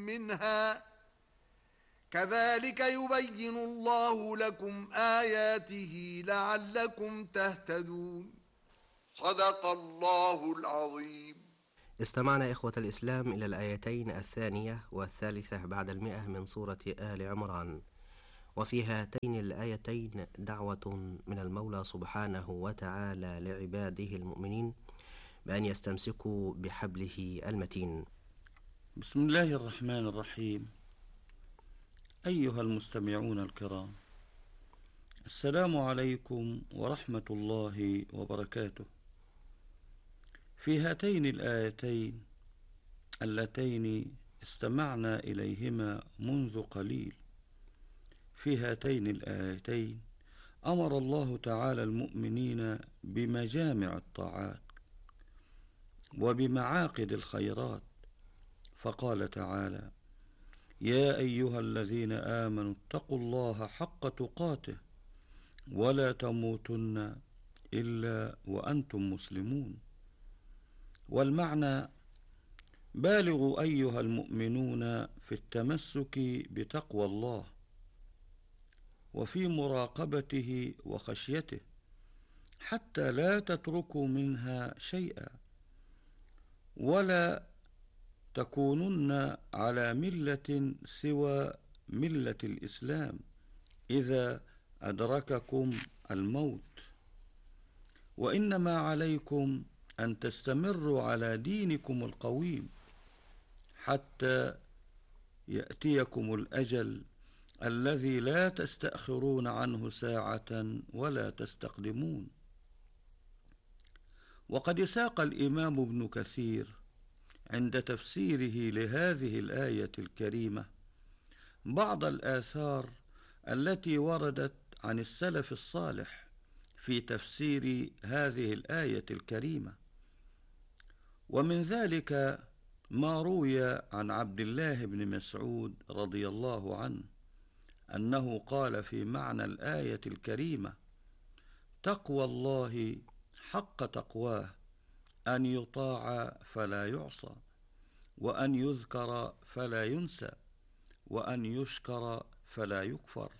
منها كذلك يبين الله لكم آياته لعلكم تهتدون. صدق الله العظيم. استمعنا إخوة الإسلام إلى الآيتين الثانية والثالثة بعد 100 من سورة آل عمران، وفي هاتين الآيتين دعوة من المولى سبحانه وتعالى لعباده المؤمنين بأن يستمسكوا بحبله المتين. بسم الله الرحمن الرحيم. أيها المستمعون الكرام، السلام عليكم ورحمة الله وبركاته. في هاتين الآيتين اللتين استمعنا إليهما منذ قليل، في هاتين الآيتين أمر الله تعالى المؤمنين بمجامع الطاعات وبمعاقد الخيرات، فقال تعالى: يا أيها الذين آمنوا اتقوا الله حق تقاته ولا تموتن إلا وأنتم مسلمون. والمعنى: بالغوا أيها المؤمنون في التمسك بتقوى الله وفي مراقبته وخشيته حتى لا تتركوا منها شيئا ولا تكونن على ملة سوى ملة الإسلام إذا أدرككم الموت، وإنما عليكم أن تستمروا على دينكم القويم حتى يأتيكم الأجل الذي لا تستأخرون عنه ساعة ولا تستقدمون. وقد ساق الإمام ابن كثير عند تفسيره لهذه الآية الكريمة بعض الآثار التي وردت عن السلف الصالح في تفسير هذه الآية الكريمة، ومن ذلك ما روي عن عبد الله بن مسعود رضي الله عنه أنه قال في معنى الآية الكريمة: تقوى الله حق تقواه أن يطاع فلا يعصى، وأن يذكر فلا ينسى، وأن يشكر فلا يكفر.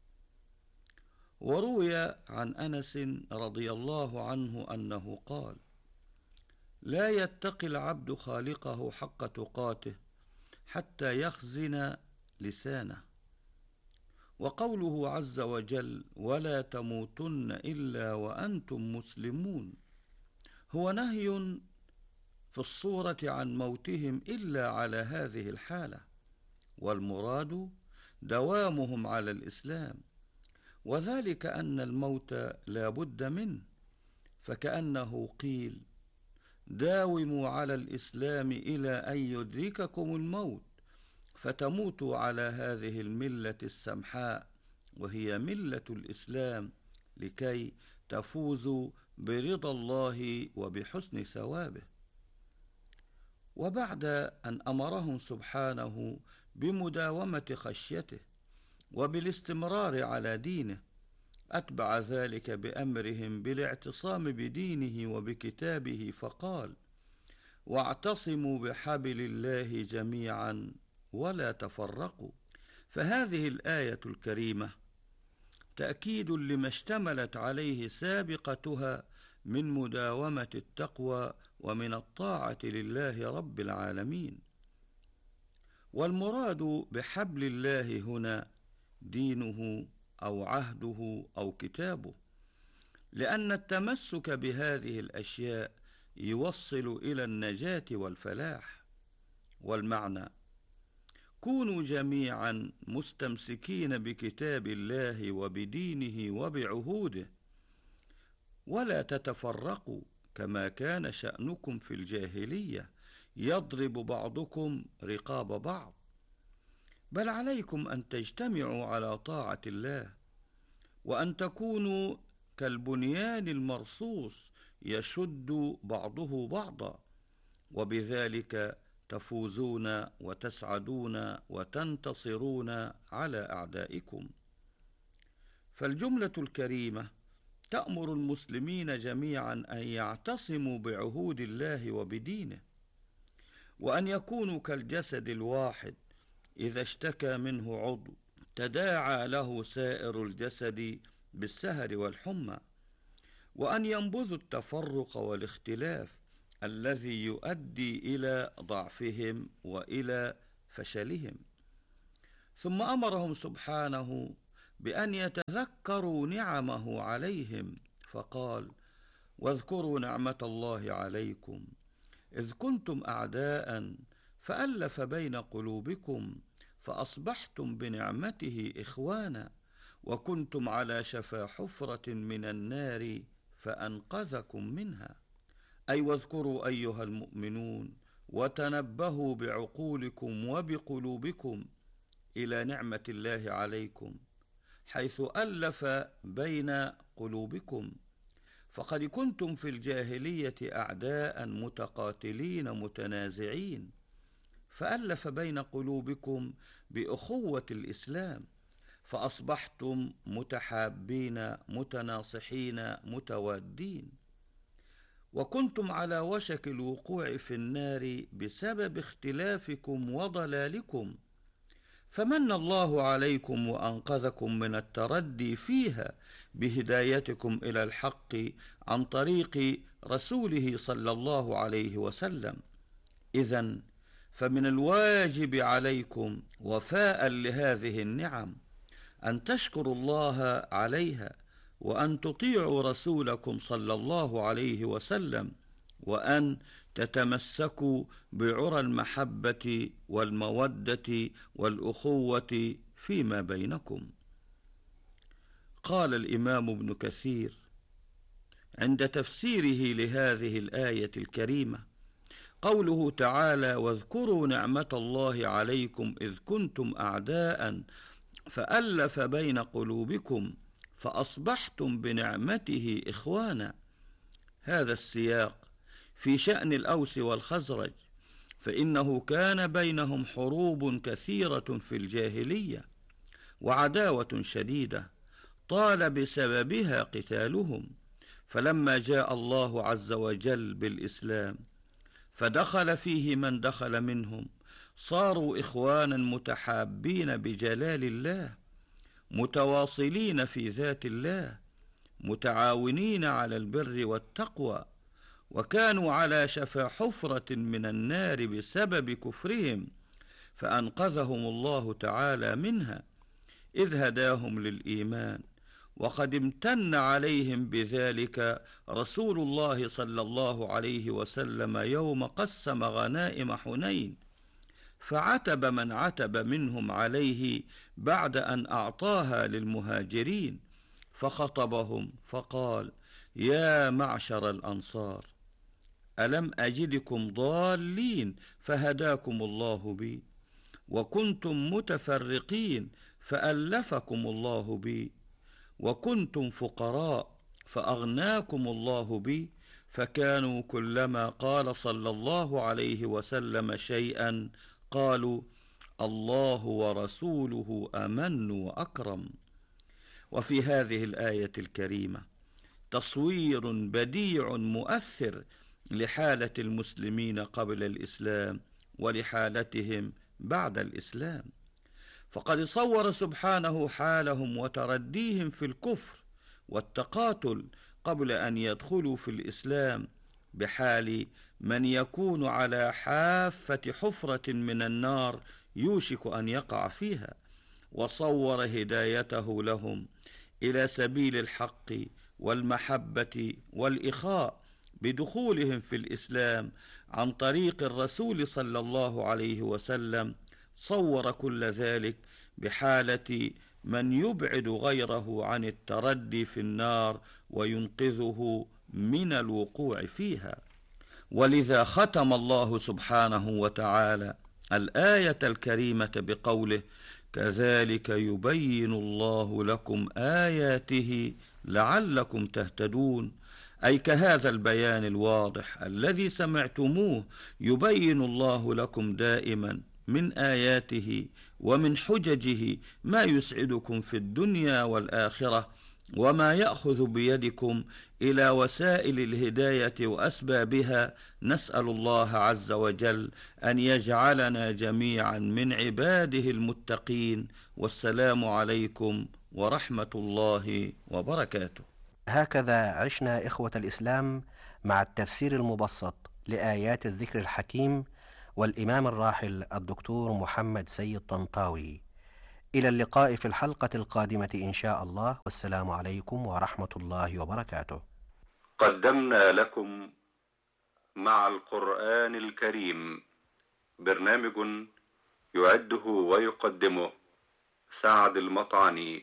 وروي عن أنس رضي الله عنه أنه قال: لا يتقي العبد خالقه حق تقاته حتى يخزن لسانه. وقوله عز وجل: ولا تموتن إلا وأنتم مسلمون، هو نهي في الصورة عن موتهم إلا على هذه الحالة، والمراد دوامهم على الإسلام، وذلك أن الموت لا بد منه، فكأنه قيل: داوموا على الإسلام إلى أن يدرككم الموت فتموتوا على هذه الملة السمحاء وهي ملة الإسلام، لكي تفوزوا برضا الله وبحسن ثوابه. وبعد أن أمرهم سبحانه بمداومة خشيته وبالاستمرار على دينه، أتبع ذلك بأمرهم بالاعتصام بدينه وبكتابه، فقال: واعتصموا بحبل الله جميعا ولا تفرقوا. فهذه الآية الكريمة تأكيد لما اشتملت عليه سابقتها من مداومة التقوى ومن الطاعة لله رب العالمين. والمراد بحبل الله هنا دينه أو عهده أو كتابه، لأن التمسك بهذه الأشياء يوصل إلى النجاة والفلاح. والمعنى: كونوا جميعا مستمسكين بكتاب الله وبدينه وبعهوده، ولا تتفرقوا كما كان شأنكم في الجاهلية يضرب بعضكم رقاب بعض، بل عليكم أن تجتمعوا على طاعة الله، وأن تكونوا كالبنيان المرصوص يشد بعضه بعضا، وبذلك تفوزون وتسعدون وتنتصرون على أعدائكم. فالجملة الكريمة تأمر المسلمين جميعا أن يعتصموا بعهود الله وبدينه، وأن يكونوا كالجسد الواحد إذا اشتكى منه عضو تداعى له سائر الجسد بالسهر والحمى، وأن ينبذوا التفرق والاختلاف الذي يؤدي إلى ضعفهم وإلى فشلهم. ثم أمرهم سبحانه بأن يتذكروا نعمه عليهم، فقال: واذكروا نعمة الله عليكم إذ كنتم أعداء فألف بين قلوبكم فأصبحتم بنعمته إخوانا وكنتم على شفا حفرة من النار فأنقذكم منها. أي واذكروا أيها المؤمنون وتنبهوا بعقولكم وبقلوبكم إلى نعمة الله عليكم حيث ألف بين قلوبكم، فقد كنتم في الجاهلية أعداء متقاتلين متنازعين، فألف بين قلوبكم بأخوة الإسلام فأصبحتم متحابين متناصحين متوادين، وكنتم على وشك الوقوع في النار بسبب اختلافكم وضلالكم، فمن الله عليكم وأنقذكم من التردي فيها بهدايتكم إلى الحق عن طريق رسوله صلى الله عليه وسلم. إذن فمن الواجب عليكم وفاء لهذه النعم أن تشكروا الله عليها، وأن تطيعوا رسولكم صلى الله عليه وسلم، وأن تتمسكوا بعرى المحبة والمودة والأخوة فيما بينكم. قال الإمام ابن كثير عند تفسيره لهذه الآية الكريمة: قوله تعالى: واذكروا نعمة الله عليكم إذ كنتم أعداء فألف بين قلوبكم فأصبحتم بنعمته إخوانا. هذا السياق في شأن الأوس والخزرج، فإنه كان بينهم حروب كثيرة في الجاهلية وعداوة شديدة طال بسببها قتالهم، فلما جاء الله عز وجل بالإسلام فدخل فيه من دخل منهم صاروا إخوانا متحابين بجلال الله، متواصلين في ذات الله، متعاونين على البر والتقوى، وكانوا على شفا حفرة من النار بسبب كفرهم فأنقذهم الله تعالى منها إذ هداهم للإيمان، وقد امتن عليهم بذلك رسول الله صلى الله عليه وسلم يوم قسم غنائم حنين، فعتب من عتب منهم عليه بعد أن أعطاها للمهاجرين، فخطبهم فقال: يا معشر الأنصار، ألم أجدكم ضالين فهداكم الله بي، وكنتم متفرقين فألفكم الله بي، وكنتم فقراء فأغناكم الله بي، فكانوا كلما قال صلى الله عليه وسلم شيئا قالوا: الله ورسوله أمن وأكرم. وفي هذه الآية الكريمة تصوير بديع مؤثر لحالة المسلمين قبل الإسلام ولحالتهم بعد الإسلام، فقد صور سبحانه حالهم وترديهم في الكفر والتقاتل قبل أن يدخلوا في الإسلام بحال من يكون على حافة حفرة من النار يوشك أن يقع فيها، وصور هدايته لهم إلى سبيل الحق والمحبة والإخاء بدخولهم في الإسلام عن طريق الرسول صلى الله عليه وسلم. صور كل ذلك بحالة من يبعد غيره عن التردي في النار وينقذه من الوقوع فيها. ولذا ختم الله سبحانه وتعالى الآية الكريمة بقوله: كذلك يبين الله لكم آياته لعلكم تهتدون، أي كهذا البيان الواضح الذي سمعتموه يبين الله لكم دائما من آياته ومن حججه ما يسعدكم في الدنيا والآخرة، وما يأخذ بيدكم إلى وسائل الهداية وأسبابها، نسأل الله عز وجل أن يجعلنا جميعا من عباده المتقين. والسلام عليكم ورحمة الله وبركاته. هكذا عشنا إخوة الإسلام مع التفسير المبسط لآيات الذكر الحكيم والإمام الراحل الدكتور محمد سيد طنطاوي. إلى اللقاء في الحلقة القادمة إن شاء الله، والسلام عليكم ورحمة الله وبركاته. قدمنا لكم مع القرآن الكريم برنامج يعده ويقدمه سعد المطعني.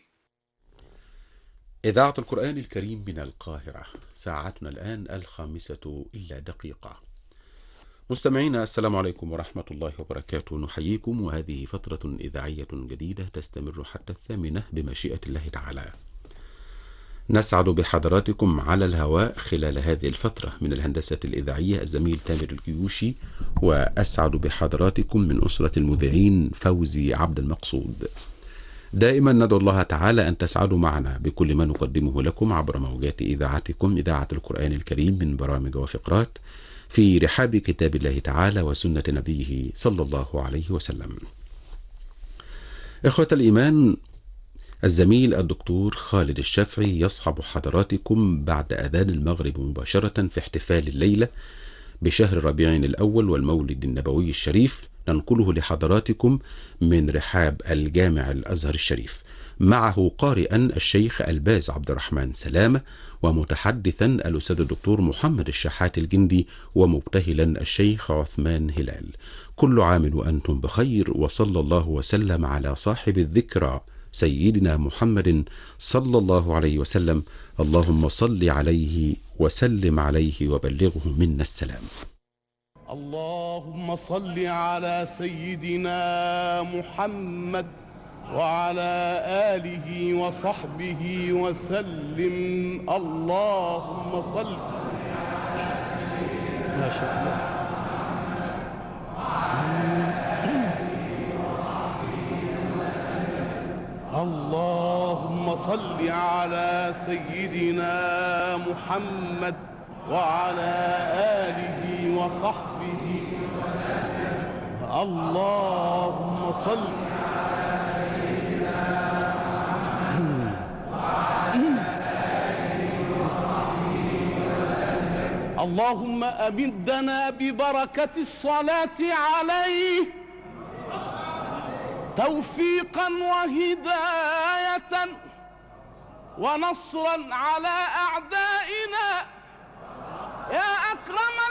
إذاعة القرآن الكريم من القاهرة، ساعتنا الآن 5:01. مستمعينا السلام عليكم ورحمة الله وبركاته، نحييكم وهذه فترة إذاعية جديدة تستمر حتى 8 بمشيئة الله تعالى. نسعد بحضراتكم على الهواء خلال هذه الفترة. من الهندسة الإذاعية الزميل تامر الجيوشي، وأسعد بحضراتكم من أسرة المذيعين فوزي عبد المقصود. دائما ندعو الله تعالى أن تسعدوا معنا بكل ما نقدمه لكم عبر موجات إذاعتكم إذاعة القرآن الكريم من برامج وفقرات في رحاب كتاب الله تعالى وسنة نبيه صلى الله عليه وسلم. إخوة الإيمان، الزميل الدكتور خالد الشافعي يصحب حضراتكم بعد أذان المغرب مباشرة في احتفال الليلة بشهر ربيع الأول والمولد النبوي الشريف، ننقله لحضراتكم من رحاب الجامع الأزهر الشريف، معه قارئا الشيخ الباز عبد الرحمن سلامة، ومتحدثا الأستاذ الدكتور محمد الشحات الجندي، ومبتهلا الشيخ عثمان هلال. كل عام وأنتم بخير، وصلى الله وسلم على صاحب الذكرى سيدنا محمد صلى الله عليه وسلم. اللهم صل عليه وسلم عليه وبلغه منا السلام. اللهم صل على سيدنا محمد وعلى آله وصحبه وسلم. اللهم صل. ما شاء الله. اللهم صل على سيدنا محمد وعلى آله وصحبه وسلم. اللهم صل على سيدنا محمد وعلى آله وصحبه وسلم. اللهم أمدنا ببركة الصلاة عليه توفيقا وهداية ونصرا على أعدائنا يا أكرم